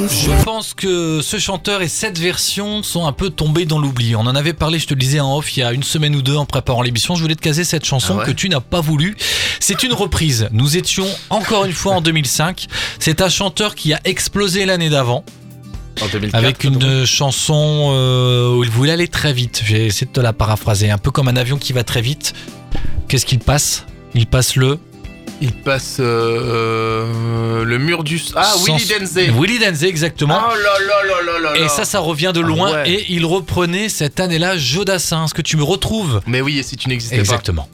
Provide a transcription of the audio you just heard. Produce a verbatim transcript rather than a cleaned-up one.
Je pense que ce chanteur et cette version sont un peu tombés dans l'oubli. On en avait parlé, je te le disais en off, il y a une semaine ou deux en préparant l'émission. Je voulais te caser cette chanson ah ouais. que tu n'as pas voulu. C'est une reprise. Nous étions encore une fois en deux mille cinq. C'est un chanteur qui a explosé l'année d'avant. En deux mille quatre, avec une donc. chanson euh, où il voulait aller très vite. J'ai essayé de te la paraphraser. Un peu comme un avion qui va très vite. Qu'est-ce qu'il passe ? Il passe le... Il passe euh, le mur du... Ah, Sans... Willy Denzey. Willy Denzey, exactement. Oh là là là là là. Et ça, ça revient de loin. Ah ouais. Et il reprenait cette année-là Jodassin. Ce que tu me retrouves. Mais oui, et si tu n'existais pas. Exactement.